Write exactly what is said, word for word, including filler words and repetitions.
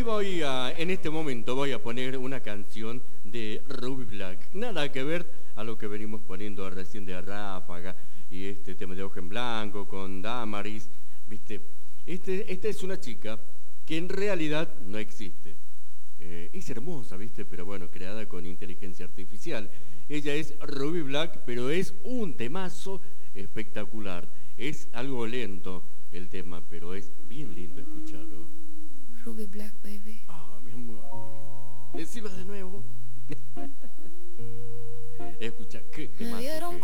voy a, en este momento voy a poner una canción de Ruby Black. Nada que ver a lo que venimos poniendo recién de Ráfaga y este tema de Ojo en Blanco con Damaris, ¿viste? Este, esta es una chica que en realidad no existe. Eh, es hermosa, ¿viste? Pero bueno, creada con inteligencia artificial. Ella es Ruby Black, pero es un temazo espectacular. Es algo lento el tema, pero es bien lindo escucharlo. Ruby Black, baby. Ah, mi amor. Decilo de nuevo. Escucha, qué temazo.